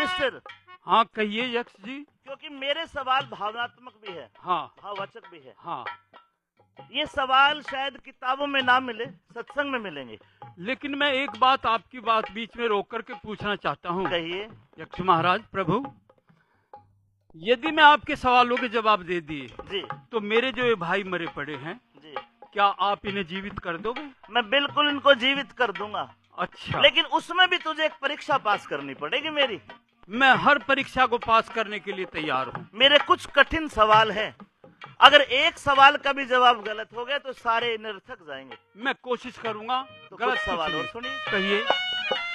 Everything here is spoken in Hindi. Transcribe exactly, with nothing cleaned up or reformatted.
युधिष्ठिर। हाँ कहिए यक्ष जी। क्योंकि मेरे सवाल भावनात्मक भी है, हाँ भाववाचक भी है। हाँ। ये सवाल शायद किताबों में ना मिले, सत्संग में मिलेंगे। लेकिन मैं एक बात आपकी बात बीच में रोक करके पूछना चाहता हूँ। कहिए। यक्ष महाराज प्रभु, यदि मैं आपके सवालों के जवाब दे दिए जी तो मेरे जो ये भाई मरे पड़े हैं, जी, क्या आप इन्हें जीवित कर दोगे? मैं बिल्कुल इनको जीवित कर दूंगा। अच्छा, लेकिन उसमें भी तुझे एक परीक्षा पास करनी पड़ेगी मेरी। मैं हर परीक्षा को पास करने के लिए तैयार हूँ। मेरे कुछ कठिन सवाल हैं, अगर एक सवाल का भी जवाब गलत हो गया तो सारे निरर्थक जाएंगे। मैं कोशिश करूंगा। तो गलत कुछ सवाल कुछ और नहीं। सुनिए। कहिए।